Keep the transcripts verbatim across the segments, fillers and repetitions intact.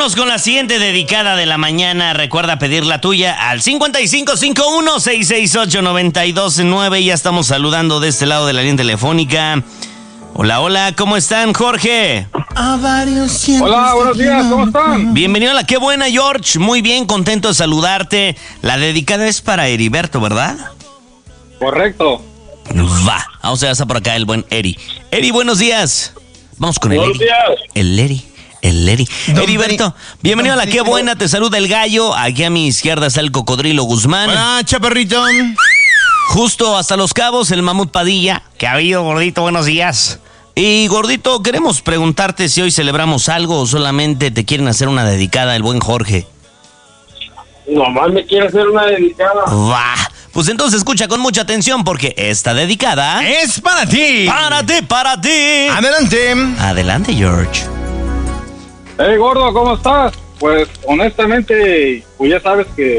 Vámonos con la siguiente dedicada de la mañana. Recuerda pedir la tuya al cincuenta y cinco cincuenta y uno, sesenta y seis ocho, noventa y dos nueve. Ya estamos saludando de este lado de la línea telefónica. Hola, hola, ¿cómo están, Jorge? Hola, buenos días, ¿cómo están? Bienvenido a la Qué Buena, George. Muy bien, contento de saludarte. La dedicada es para Heriberto, ¿verdad? Correcto. Va, vamos a ver por acá el buen Eri. Eri, buenos días. Vamos con el Buenos Eri. días. El Eri. El Eri. Don Heriberto, Eri. bienvenido a la Don Qué Eri. Buena. Te saluda el gallo. Aquí a mi izquierda está el Cocodrilo Guzmán. Hola, chaparrito. Justo hasta Los Cabos, el Mamut Padilla. ¿Qué ha habido, gordito? Buenos días. Y gordito, queremos preguntarte si hoy celebramos algo o solamente te quieren hacer una dedicada el buen Jorge. Nomás me quiere hacer una dedicada. Va. Pues entonces escucha con mucha atención porque esta dedicada Es para ti. para ti, para ti. Adelante. Adelante, George. Hey, gordo, ¿cómo estás? Pues, honestamente, pues ya sabes que...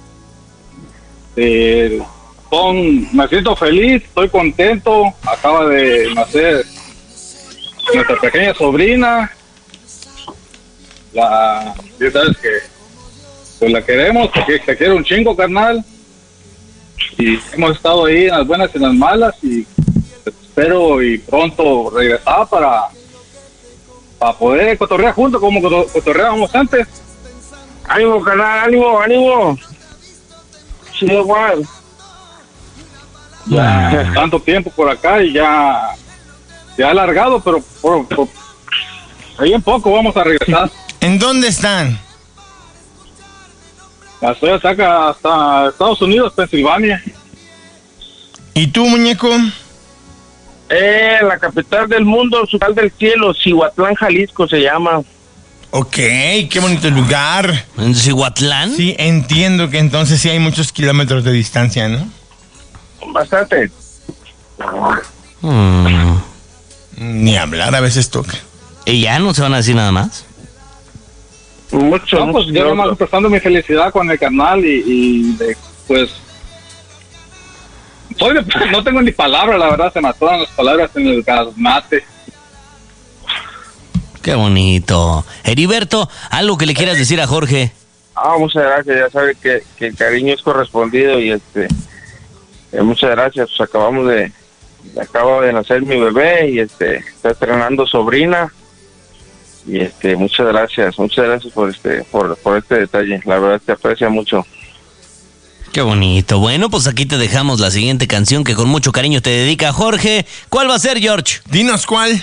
eh, son, me siento feliz, estoy contento. Acaba de nacer nuestra pequeña sobrina. La... Ya sabes que... Pues la queremos, porque te quiero un chingo, carnal. Y hemos estado ahí en las buenas y en las malas. Y espero y pronto regresar para... para poder cotorrear juntos como coto- cotorreábamos antes. Ánimo, canal, ánimo, ánimo. Sí, igual. Ya tanto tiempo por acá y ya ya alargado, pero por, por- ahí en poco vamos a regresar. ¿En dónde están? Estoy hasta acá, hasta Estados Unidos, Pensilvania. ¿Y tú, muñeco? Eh, la capital del mundo, ciudad del cielo, Cihuatlán, Jalisco se llama. Ok, qué bonito lugar. ¿En Cihuatlán? Sí, entiendo que entonces sí hay muchos kilómetros de distancia, ¿no? Bastante. Mm. Ni hablar, a veces toca. ¿Y ya no se van a decir nada más? Mucho. No, pues yo mucho. nomás expresando mi felicidad con el canal y, y de, pues soy de- no tengo ni palabras, la verdad, se me atoran las palabras en el gasmate. Qué bonito. Heriberto, algo que le quieras decir a Jorge. Ah, muchas gracias, ya sabe que, que el cariño es correspondido y este, eh, muchas gracias, pues acabamos de, acaba de nacer mi bebé y este, está estrenando sobrina y este, muchas gracias, muchas gracias por este, por, por este detalle, la verdad te aprecia mucho. Qué bonito. Bueno, pues aquí te dejamos la siguiente canción que con mucho cariño te dedica Jorge. ¿Cuál va a ser, George? Dinos cuál.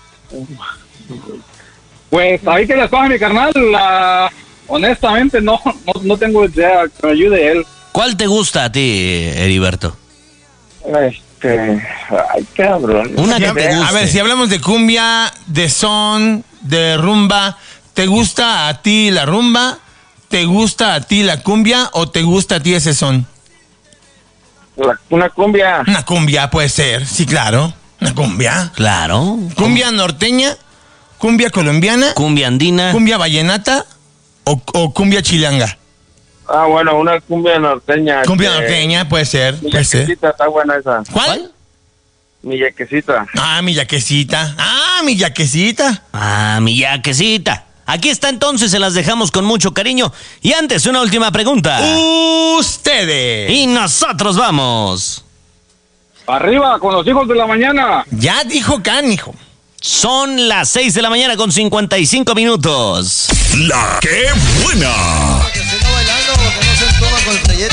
Pues ahí que les coge mi carnal, la, honestamente no, no no tengo idea, que me ayude él. ¿Cuál te gusta a ti, Heriberto? Este, ay cabrón. Una Si que hab- te guste. a ver, si hablamos de cumbia, de son, de rumba, ¿te gusta a ti la rumba? ¿Te gusta a ti la cumbia o te gusta a ti ese son? La- una cumbia. Una cumbia puede ser, sí, claro. Una cumbia. Claro. ¿Cumbia norteña? ¿Cumbia colombiana? Cumbia andina. ¿Cumbia vallenata? ¿O, o cumbia chilanga? Ah, bueno, una cumbia norteña. Cumbia este, norteña puede ser, Mi puede ser. yaquecita, está buena esa. ¿Cuál? Mi yaquecita. Ah, mi yaquecita. Ah, mi yaquecita. Ah, mi yaquecita. Aquí está entonces, se las dejamos con mucho cariño. Y antes, una última pregunta. Ustedes. Y nosotros vamos. Arriba con los hijos de la mañana. Ya dijo Canijo. Son las seis de la mañana con cincuenta y cinco minutos. La Qué Buena. Que siga bailando, que no se entoma con el trayecto.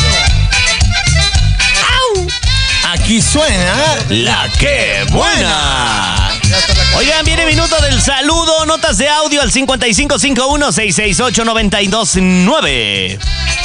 Aquí suena La Qué Buena. Ya está la cara. Oigan, viene minuto del saludo. Notas de audio al cincuenta y cinco cincuenta y uno, sesenta y seis ocho, noventa y dos nueve.